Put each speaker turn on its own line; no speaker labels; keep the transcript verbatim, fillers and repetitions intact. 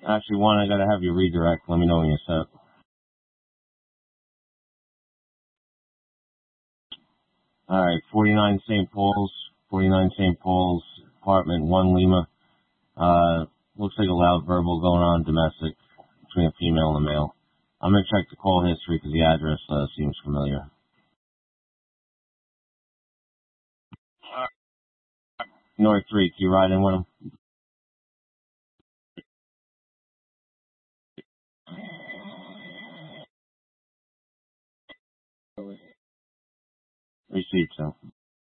Actually, one, I gotta have you redirect. Let me know when you're set. Alright, forty-nine Saint Paul's, forty-nine Saint Paul's, apartment one Lima. Uh, looks like a loud verbal going on domestic between a female and a male. I'm gonna check the call history because the address uh, seems familiar. North three, can you ride in with him? Received, so.